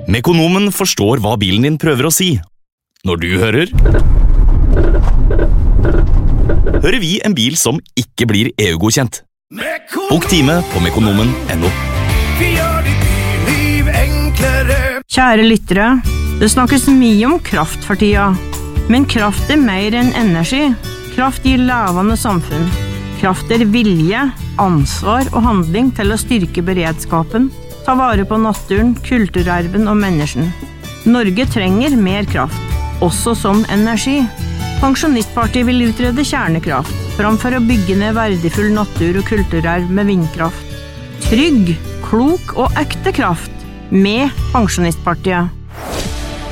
Mekonomen forstår hva bilen din prøver å si. Når du hører vi en bil som ikke blir EU-godkjent. Bok time på mekonomen.no. Vi gjør ditt liv enklere. Kjære lyttere, det snakkes mye om kraft for tida. Men kraft mer enn energi. Kraft gir levende samfunn. Kraft vilje, ansvar og handling til å styrke beredskapen, ta vare på naturen, kulturarven og mennesken. Norge trenger mer kraft, også som energi. Pensjonistpartiet vil utrede kjernekraft, framfor å bygge ned verdifull natur og kulturarv med vindkraft. Trygg, klok og ekte kraft med Pensjonistpartiet.